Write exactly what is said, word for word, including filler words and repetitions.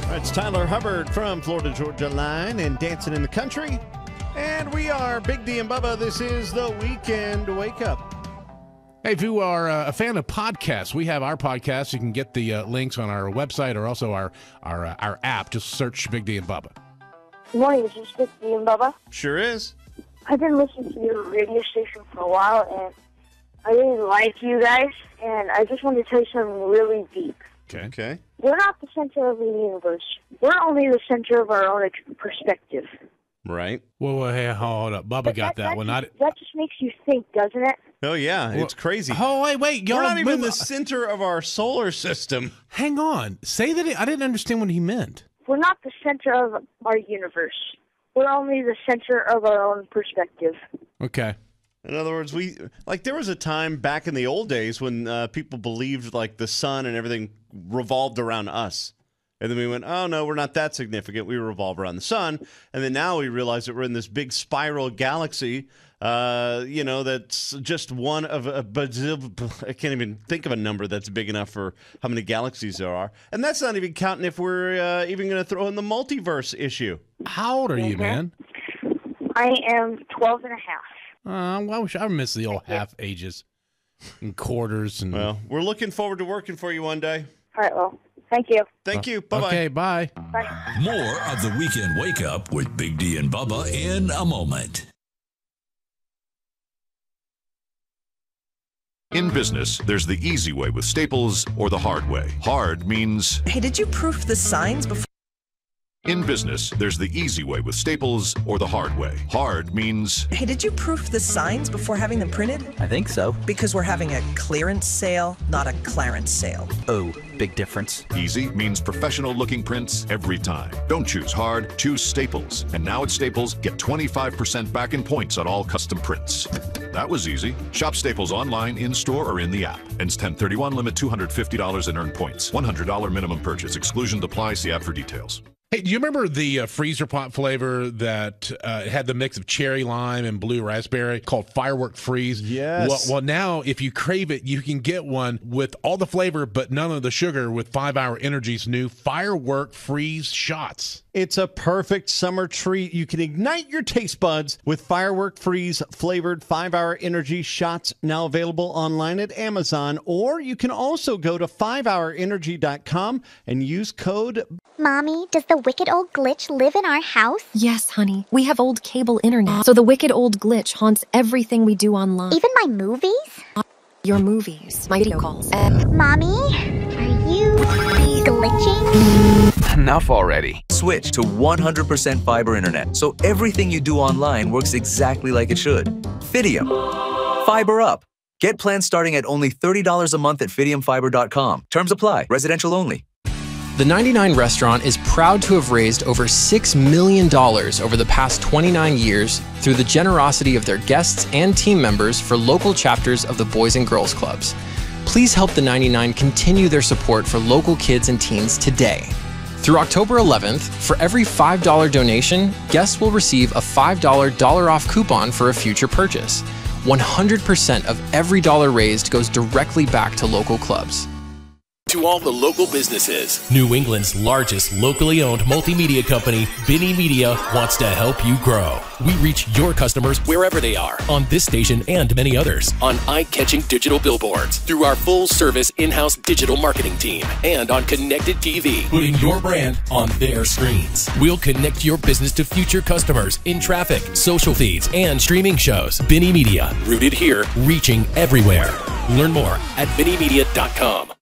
It's Tyler Hubbard from Florida Georgia Line and Dancing in the Country. And we are Big D and Bubba. This is the Weekend Wake Up. Hey, if you are uh, a fan of podcasts, we have our podcast. You can get the uh, links on our website or also our our uh, our app. Just search Big D and Bubba. Good morning, this is Big D and Bubba. Sure is. I've been listening to your radio station for a while, and I really like you guys, and I just wanted to tell you something really deep. Okay. Okay. We're not the center of the universe. We're only the center of our own perspective. Right. Whoa, whoa, hey, hold up. Bubba But got that, that one. Just, I, that just makes you think, doesn't it? Oh, yeah. It's crazy. oh, wait, wait. We're Y'all not even move- the center of our solar system. Hang on. Say that. It, I didn't understand what he meant. We're not the center of our universe. We're only the center of our own perspective. Okay. In other words, we like there was a time back in the old days when uh, people believed like the sun and everything revolved around us. And then we went, oh, no, we're not that significant. We revolve around the sun. And then now we realize that we're in this big spiral galaxy, uh, you know, that's just one of a bazil. I can't even think of a number that's big enough for how many galaxies there are. And that's not even counting if we're uh, even going to throw in the multiverse issue. How old are you, man? I am twelve and a half. Uh, well, I wish I miss the old half ages and quarters. And Well, we're looking forward to working for you one day. All right, well, thank you. Thank you. Bye-bye. Okay, bye. Bye. More of the Weekend Wake Up with Big D and Bubba in a moment. In business, there's the easy way with Staples or the hard way. Hard means... Hey, did you proof the signs before? In business, there's the easy way with Staples or the hard way. Hard means... Hey, did you proof the signs before having them printed? I think so. Because we're having a clearance sale, not a clarence sale. Oh, big difference. Easy means professional-looking prints every time. Don't choose hard, choose Staples. And now at Staples, get twenty-five percent back in points on all custom prints. That was easy. Shop Staples online, in-store, or in the app. Ends ten thirty-one, limit two hundred fifty dollars and earn points. one hundred dollars minimum purchase. Exclusion applies. See app for details. Hey, do you remember the uh, freezer pop flavor that uh, had the mix of cherry lime and blue raspberry called Firework Freeze? Yes. Well, well, now if you crave it, you can get one with all the flavor but none of the sugar with five hour Energy's new Firework Freeze shots. It's a perfect summer treat. You can ignite your taste buds with Firework Freeze flavored five hour Energy shots, now available online at Amazon, or you can also go to five hour energy dot com and use code. Mommy, does the wicked old glitch live in our house? Yes, honey. We have old cable internet, so the wicked old glitch haunts everything we do online. Even my movies? Your movies, my video calls. Mommy, are you glitching? Enough already. Switch to one hundred percent fiber internet, so everything you do online works exactly like it should. Fidium. Fiber up. Get plans starting at only thirty dollars a month at fidium fiber dot com. Terms apply. Residential only. The ninety-nine Restaurant is proud to have raised over six million dollars over the past twenty-nine years through the generosity of their guests and team members for local chapters of the Boys and Girls Clubs. Please help the ninety-nine continue their support for local kids and teens today. Through October eleventh, for every five dollar donation, guests will receive a five dollar dollar off coupon for a future purchase. one hundred percent of every dollar raised goes directly back to local clubs. To all the local businesses, New England's largest locally owned multimedia company, Binny Media, wants to help you grow. We reach your customers wherever they are, on this station and many others, on eye-catching digital billboards, through our full-service in-house digital marketing team, and on connected T V, putting your brand on their screens. We'll connect your business to future customers in traffic, social feeds, and streaming shows. Binny Media, rooted here, reaching everywhere. Learn more at binny media dot com.